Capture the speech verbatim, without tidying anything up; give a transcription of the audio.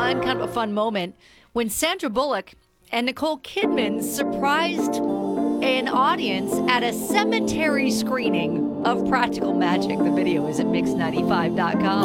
find kind of a fun moment when Sandra Bullock and Nicole Kidman surprised an audience at a cemetery screening of Practical Magic. The video is at mix ninety-five dot com.